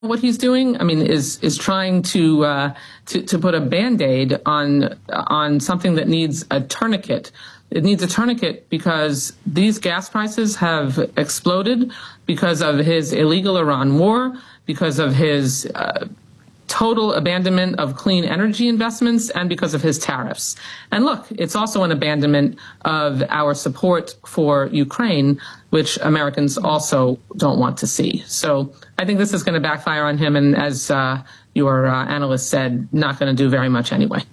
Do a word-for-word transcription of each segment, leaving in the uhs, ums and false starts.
what he's doing, I mean, is is trying to uh, to, to put a Band-Aid on on something that needs a tourniquet. It needs a tourniquet because these gas prices have exploded because of his illegal Iran war, because of his uh, total abandonment of clean energy investments, and because of his tariffs. And look, it's also an abandonment of our support for Ukraine, which Americans also don't want to see. So I think this is going to backfire on him, and as uh, your uh, analyst said, not going to do very much anyway.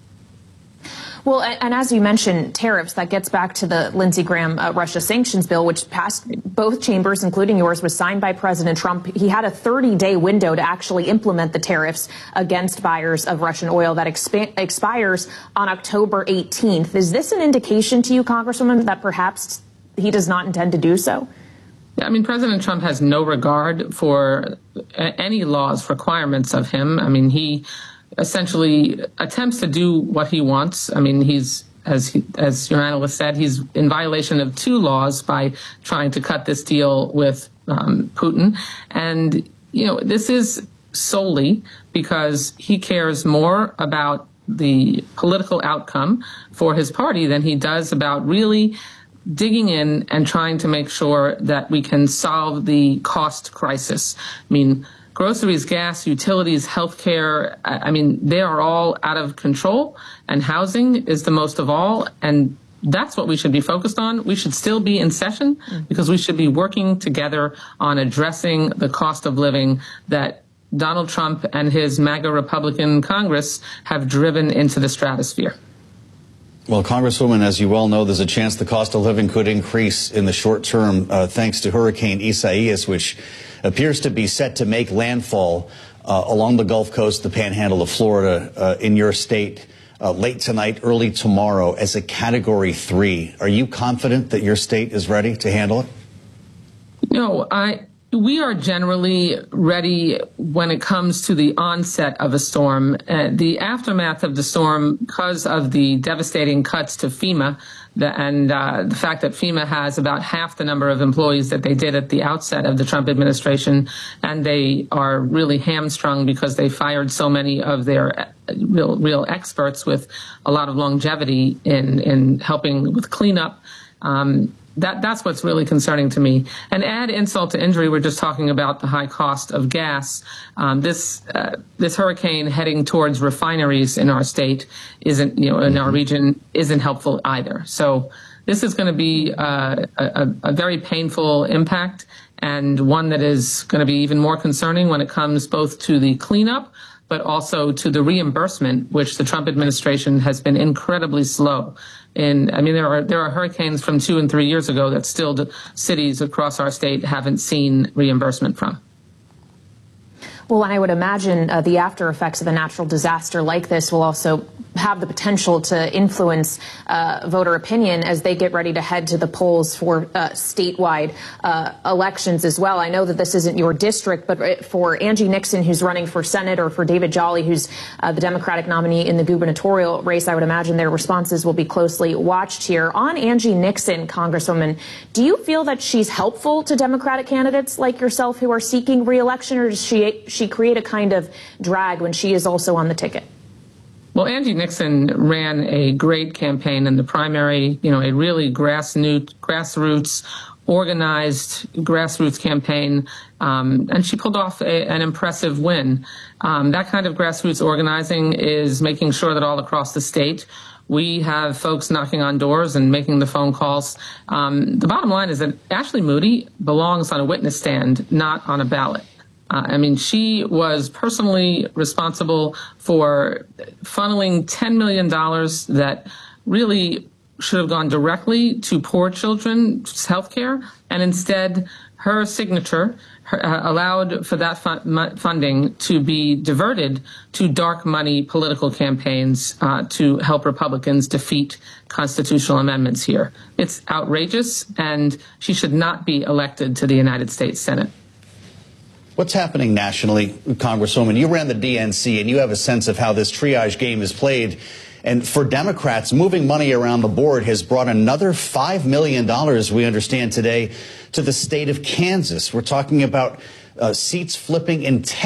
Well, and as you mentioned, tariffs, that gets back to the Lindsey Graham uh, Russia sanctions bill, which passed both chambers, including yours, was signed by President Trump. He had a thirty-day window to actually implement the tariffs against buyers of Russian oil that exp expires on October eighteenth. Is this an indication to you, Congresswoman, that perhaps he does not intend to do so? Yeah, I mean, President Trump has no regard for any laws, requirements of him. I mean, he essentially attempts to do what he wants. I mean, he's, as he, as your analyst said, he's in violation of two laws by trying to cut this deal with um, Putin. And, you know, this is solely because he cares more about the political outcome for his party than he does about really digging in and trying to make sure that we can solve the cost crisis. I mean, groceries, gas, utilities, healthcare, I mean, they are all out of control, and housing is the most of all. And that's what we should be focused on. We should still be in session because we should be working together on addressing the cost of living that Donald Trump and his MAGA Republican Congress have driven into the stratosphere. Well, Congresswoman, as you well know, there's a chance the cost of living could increase in the short term uh, thanks to Hurricane Isaias, which appears to be set to make landfall uh, along the Gulf Coast, the panhandle of Florida, uh, in your state uh, late tonight, early tomorrow as a Category three. Are you confident that your state is ready to handle it? No, I. We are generally ready when it comes to the onset of a storm. Uh, the aftermath of the storm, because of the devastating cuts to FEMA, the, and uh, the fact that FEMA has about half the number of employees that they did at the outset of the Trump administration, and they are really hamstrung because they fired so many of their real, real experts with a lot of longevity in, in helping with cleanup. Um, That, that's what's really concerning to me. And add insult to injury, we're just talking about the high cost of gas. Um, this uh, this hurricane heading towards refineries in our state isn't, you know, in our region isn't helpful either. So this is going to be uh, a, a very painful impact, and one that is going to be even more concerning when it comes both to the cleanup, but also to the reimbursement, which the Trump administration has been incredibly slow. And I mean, there are there are hurricanes from two and three years ago that still the cities across our state haven't seen reimbursement from. Well, and I would imagine uh, the after effects of a natural disaster like this will also have the potential to influence uh, voter opinion as they get ready to head to the polls for uh, statewide uh, elections as well. I know that this isn't your district, but for Angie Nixon, who's running for Senate, or for David Jolly, who's uh, the Democratic nominee in the gubernatorial race, I would imagine their responses will be closely watched here. On Angie Nixon, Congresswoman, do you feel that she's helpful to Democratic candidates like yourself who are seeking re-election, or does she, she create a kind of drag when she is also on the ticket? Well, Angie Nixon ran a great campaign in the primary, you know, a really grassroots, grassroots organized grassroots campaign, um, and she pulled off a, an impressive win. Um, that kind of grassroots organizing is making sure that all across the state we have folks knocking on doors and making the phone calls. Um, the bottom line is that Ashley Moody belongs on a witness stand, not on a ballot. Uh, I mean, she was personally responsible for funneling ten million dollars that really should have gone directly to poor children's health care, and instead her signature her, uh, allowed for that fun funding to be diverted to dark money political campaigns uh, to help Republicans defeat constitutional amendments here. It's outrageous, and she should not be elected to the United States Senate. What's happening nationally, Congresswoman? You ran the D N C, and you have a sense of how this triage game is played. And for Democrats, moving money around the board has brought another five million dollars, we understand today, to the state of Kansas. We're talking about uh, seats flipping in